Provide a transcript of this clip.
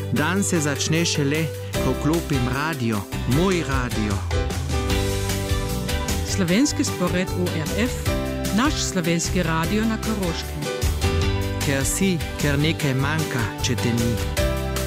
Dan se začne šele, ko vklopim radio, moj radio. Slovenski spored ORF, naš slovenski radio na Koroškem. Ker nekaj manjka, če te ni.